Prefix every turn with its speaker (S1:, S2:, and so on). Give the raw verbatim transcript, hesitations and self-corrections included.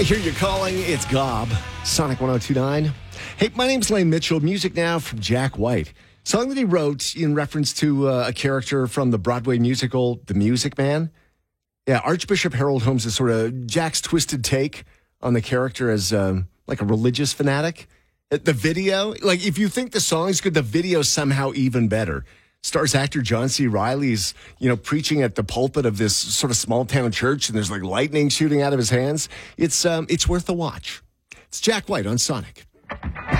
S1: I hear you calling. It's Gob. Sonic one oh two point nine. Hey, my name's Lane Mitchell. Music now from Jack White. Song that he wrote in reference to uh, a character from the Broadway musical, The Music Man. Yeah, Archbishop Harold Holmes is sort of Jack's twisted take on the character as um, like a religious fanatic. The video, like if you think the song's good, the video's somehow even better. Stars actor John C. Reilly's, you know, preaching at the pulpit of this sort of small town church, and there's like lightning shooting out of his hands. It's um, it's worth a watch. It's Jack White on Sonic.